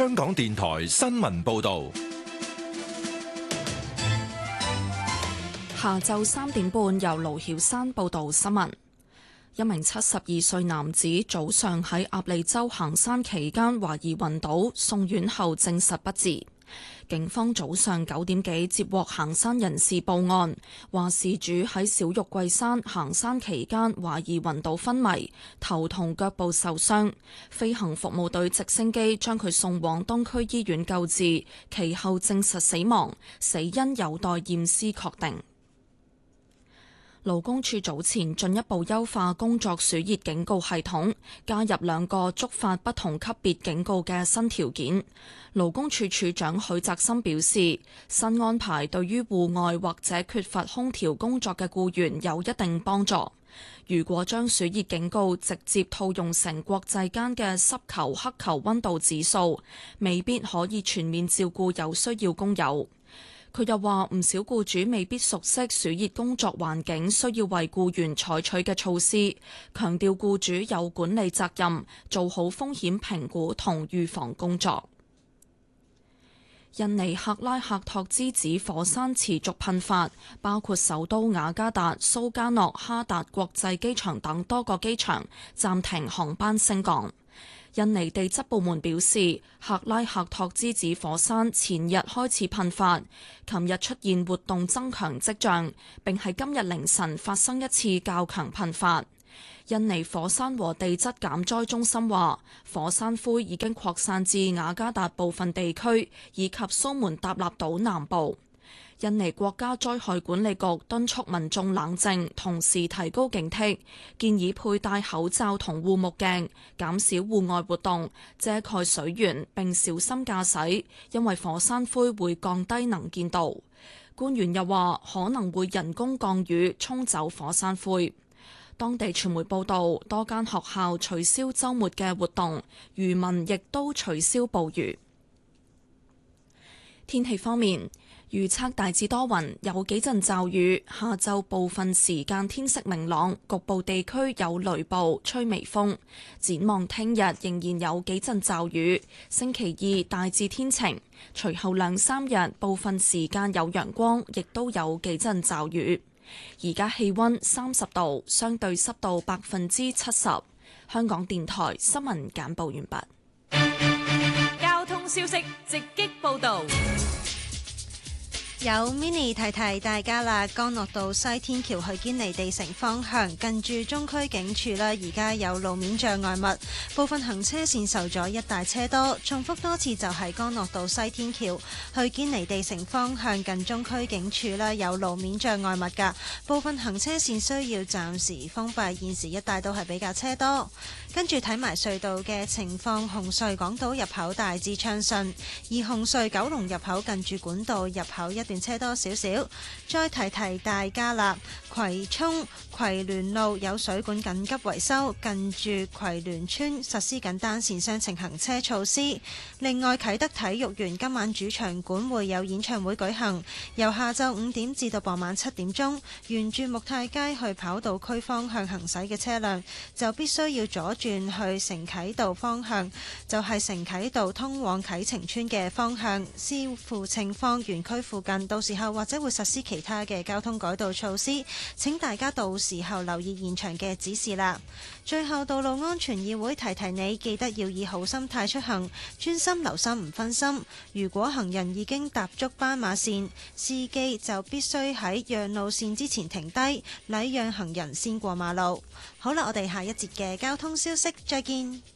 香港電台新聞報道。 下晝3點半，由盧曉珊報道新聞。一名72歲男子早上喺鴨脷洲行山期間懷疑暈倒，送院後證實不治。警方早上9點幾接獲行山人士報案，話事主喺小玉桂山行山期間懷疑暈倒昏迷，頭同腳部受傷。飛行服務隊直升機將佢送往東區醫院救治，其後證實死亡，死因有待驗屍確定。勞工處早前進一步優化工作暑熱警告系統，加入2個觸發不同級別警告嘅新條件。勞工處處長許澤森表示，新安排對於戶外或者缺乏空調工作嘅僱員有一定幫助。如果將暑熱警告直接套用成國際間嘅濕球、黑球溫度指數，未必可以全面照顧有需要工友。佢又話，唔少僱主未必熟悉暑熱工作環境需要為僱員採取嘅措施，強調僱主有管理責任，做好風險評估同預防工作。印尼克拉克托之子火山持續噴發，包括首都雅加達、蘇加諾哈達國際機場等多個機場暫停航班升降。印尼地質部門表示，克拉克托之子火山前日開始噴發，琴日出現活動增強跡象，並喺今日凌晨發生一次較強噴發。印尼火山和地質減災中心話，火山灰已經擴散至雅加達部分地區以及蘇門答臘島南部。印尼國家災害管理局敦促民眾冷靜，同時提高警惕，建議佩戴口罩同護目鏡，減少戶外活動，遮蓋水源並小心駕駛，因為火山灰會降低能見度。官員又話，可能會人工降雨沖走火山灰。當地傳媒報道，多間學校取消週末嘅活動，漁民亦都取消捕魚。天氣方面，預測大致多雲，有幾陣驟雨，下晝部分時間天色明朗，局部地區有雷暴，吹微風。展望聽日仍然有幾陣驟雨，星期2大致天晴，隨後2-3日部分時間有陽光，亦都有幾陣驟雨。而家氣溫30度，相對濕度70%。香港電台新聞簡報完畢。 交通消息直擊報道。 有 Mini 提提大家啦，干諾道西天橋去堅尼地城方向，近住中區警署啦，而家有路面障礙物，部分行車線受阻，一大車多。重複多次就係干諾道西天橋去堅尼地城方向，近中區警署啦，有路面障礙物㗎，部分行車線需要暫時封閉，現時一帶都係比較車多。跟住睇埋隧道嘅情況，紅隧港島入口大致暢順，而紅隧九龍入口近住管道入口一段車多少少。再提提大家啦，葵涌葵聯路有水管緊急維修，近住葵聯村實施緊單線雙程行車措施。另外，啟德體育園今晚主場館會有演唱會舉行，由下晝5點至到傍晚7點鐘，沿住木泰街去跑道區方向行駛嘅車輛就必須要左轉去承啟道方向，就係承啟道通往啟晴邨嘅方向。視乎情況，園區附近到時候或者會實施其他嘅交通改道措施，請大家到時候留意現場嘅指示啦。最後，道路安全議會提提你，記得要以好心態出行，專心留心唔分心。如果行人已經踏足斑馬線，司機就必須喺讓路線之前停低，禮讓行人先過馬路。好啦，我哋下一節嘅交通消息再見。